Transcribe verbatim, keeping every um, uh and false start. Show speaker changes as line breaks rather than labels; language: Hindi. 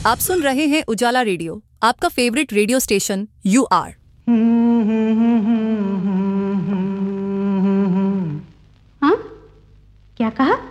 आप सुन रहे हैं उजाला रेडियो, आपका favourite radio station you are.
हाँ, क्या कहा?